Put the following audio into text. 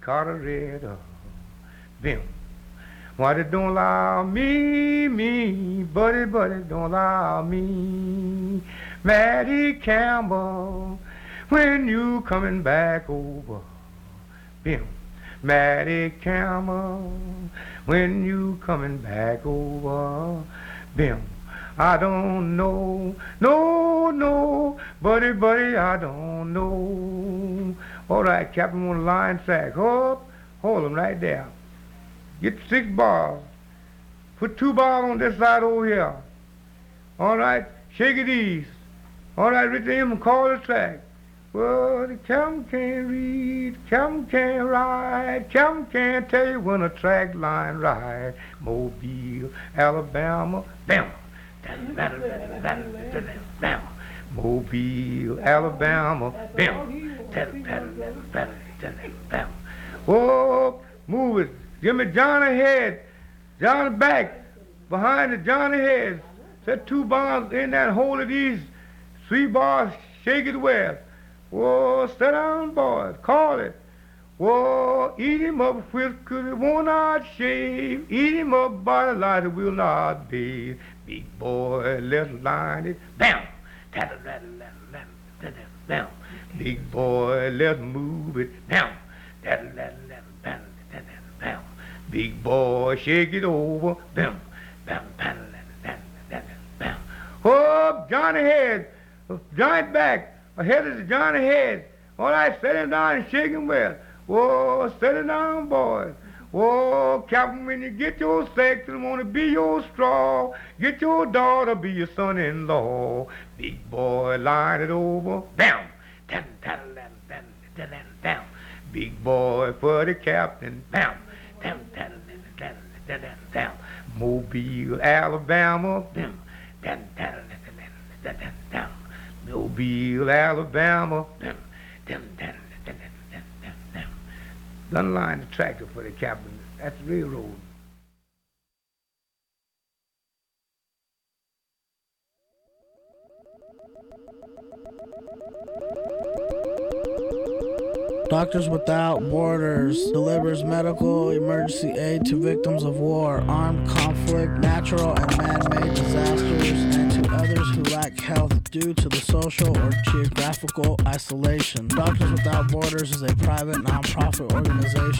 Colorado. Bim. Why they don't allow me, buddy, don't allow me. Matty Campbell, when you coming back over? Bim. Matty Campbell, when you coming back over? Bim. I don't know, no, buddy, I don't know. All right, Captain, on the line track. Hold them right there. Get 6 bars. Put 2 bars on this side over here. All right, shake it east. All right, Richard M, call the track. Well, the captain can't read, captain can't ride, captain can't tell you when a track line ride. Mobile, Alabama, bam. Bam. Mobile, Alabama, bam. Bam. Oh, move it. Give me Johnny head, Johnny back, behind the Johnny head. Set 2 bars in that hole of these 3 bars, shake it well. Whoa, sit down, boys, call it. Whoa, eat him up, whisker, won't not shave. Eat him up, by the light, it will not bathe. Big boy, let's line it. Bam! Bam! Big boy, let's move it. Bam! Bam! Big boy, shake it over. Bam! Bam! Bam! Oh, Johnny head, Johnny back. Ahead of the Johnny head. All right, set him down and shake him well. Whoa, set it down, boys. Whoa, Captain, when you get your sex, I want to be your straw. Get your daughter, be your son-in-law. Big boy, line it over. Bam! Bam! Big boy for the captain. Bam! Bam! Mobile, Alabama. Bam! Mobile, Alabama. Done line the tractor for the captain. That's the railroad. Doctors Without Borders delivers medical emergency aid to victims of war, armed conflict, natural and man-made disasters, and to others who lack health due to the social or geographical isolation. Doctors Without Borders is a private, non-profit organization